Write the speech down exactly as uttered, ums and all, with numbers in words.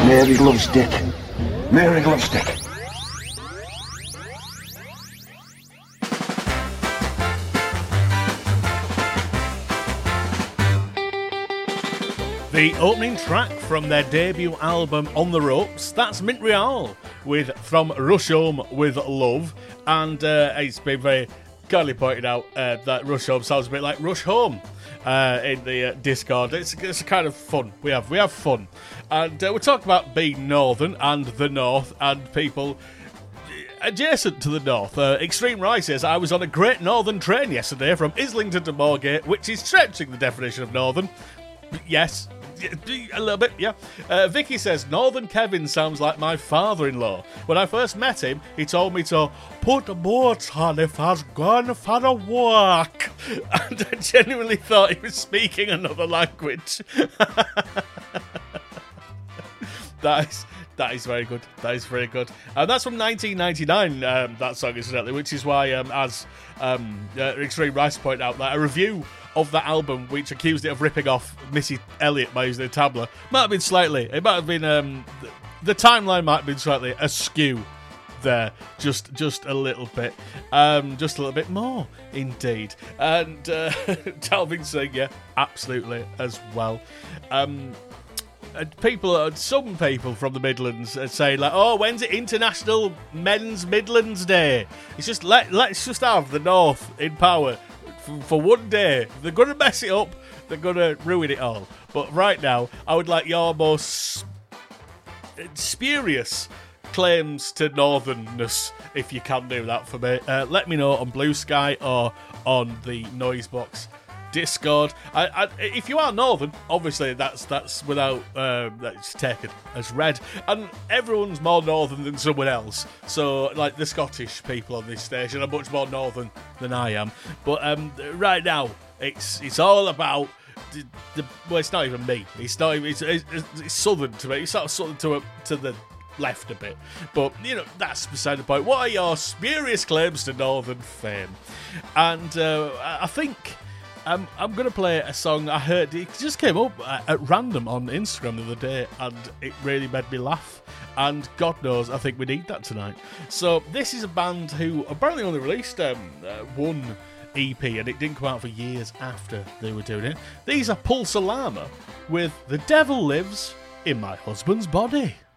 Mary loves Dick. Mary loves Dick. The opening track from their debut album On The Ropes, that's Mint Real with From Rush Home With Love. And uh, it's been very kindly pointed out uh, that Rush Home sounds a bit like Rush Home uh, in the uh, Discord. It's, it's kind of fun. We have we have fun. And uh, we talk about being northern and the north and people adjacent to the north. Uh, Extreme Rice says, I was on a Great Northern train yesterday from Islington to Moorgate, which is stretching the definition of northern. Yes, a little bit, yeah. Uh, Vicky says, Northern Kevin sounds like my father-in-law. When I first met him, he told me to put the boots on if I was going for a walk. And I genuinely thought he was speaking another language. That is... That is very good. That is very good. And that's from nineteen ninety-nine, um, that song, incidentally, which is why, um, as um, uh, Extreme Rice pointed out, that a review of that album, which accused it of ripping off Missy Elliott by using the tabla, might have been slightly, it might have been, um, the timeline might have been slightly askew there, just just a little bit, um, just a little bit more, indeed. And uh, Talvin saying, yeah, absolutely, as well. Um... And people, some people from the Midlands are saying like, "Oh, when's it International Men's Midlands Day?" It's just let let's just have the North in power for, for one day. If they're gonna mess it up, they're gonna ruin it all. But right now, I would like your most spurious claims to northernness, if you can do that for me. Uh, let me know on Blue Sky or on the Noisebox Discord. I, I, if you are northern, obviously that's that's without uh, that's taken as read, and everyone's more northern than someone else. So, like the Scottish people on this station are much more northern than I am. But um, right now, it's it's all about the, the well, it's not even me. It's not even it's, it's, it's southern to me. It's sort of southern to a, to the left a bit, but you know, that's beside the point. What are your spurious claims to northern fame? And uh, I think. Um, I'm going to play a song I heard, it just came up at random on Instagram the other day, and it really made me laugh, and God knows, I think we need that tonight. So this is a band who apparently only released um, uh, one E P, and it didn't come out for years after they were doing it. These are Pulse Alarma with The Devil Lives in My Husband's Body.